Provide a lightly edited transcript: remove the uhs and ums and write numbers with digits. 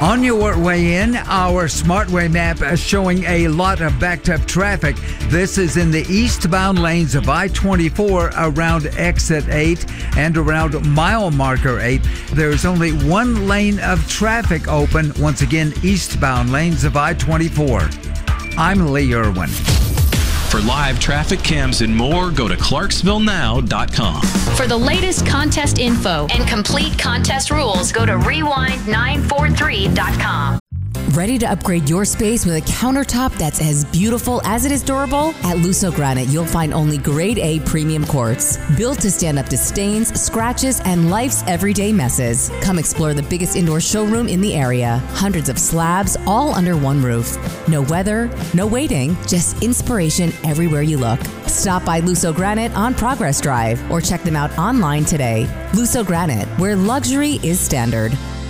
On your way in, our SmartWay map is showing a lot of backed-up traffic. This is in the eastbound lanes of I-24 around Exit 8 and around mile marker 8. There's only one lane of traffic open, once again, eastbound lanes of I-24. I'm Lee Irwin. For live traffic cams and more, go to ClarksvilleNow.com. For the latest contest info and complete contest rules, go to Rewind943.com. Ready to upgrade your space with a countertop that's as beautiful as it is durable? At Lusso Granite, you'll find only grade A premium quartz, built to stand up to stains, scratches, and life's everyday messes. Come explore the biggest indoor showroom in the area. Hundreds of slabs, all under one roof. No weather, no waiting, just inspiration everywhere you look. Stop by Lusso Granite on Progress Drive or check them out online today. Lusso Granite, where luxury is standard.